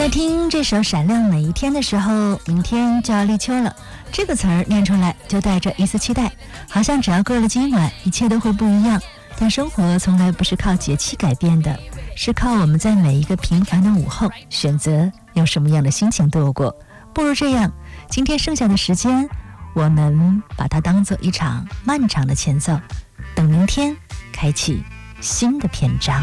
在听这首《闪亮每一天》的时候，明天就要立秋了，这个词儿念出来就带着一丝期待，好像只要过了今晚，一切都会不一样。但生活从来不是靠节气改变的，是靠我们在每一个平凡的午后选择用什么样的心情度过。不如这样，今天剩下的时间，我们把它当做一场漫长的前奏，等明天开启新的篇章。